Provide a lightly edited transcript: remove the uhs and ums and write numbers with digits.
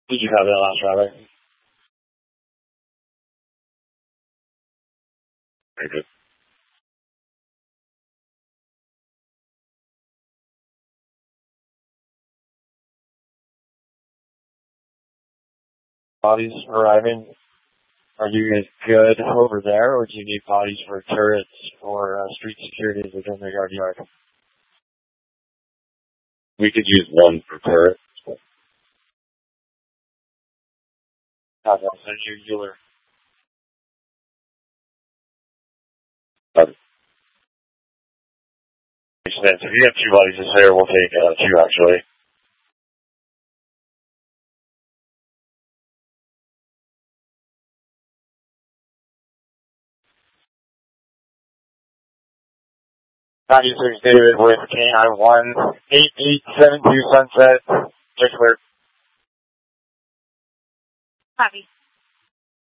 Did you have that last driver? Very good. Bodies arriving. Are you guys good over there, or do you need bodies for turrets or street security within the yard? We could use one for turret. I'll send you Euler. Makes sense. If you have two bodies to spare, we'll take two actually. David with K9 18872 Sunset. Just clear. Copy.